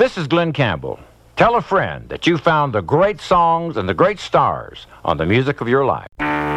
This is Glenn Campbell. Tell a friend that you found the great songs and the great stars on the music of your life.